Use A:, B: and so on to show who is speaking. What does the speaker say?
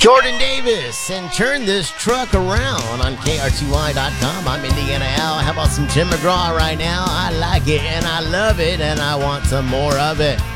A: Jordan Davis, and turn this truck around on KRTY.com. I'm Indiana Al. How about some Tim McGraw right now? I like it and I love it and I want some more of it.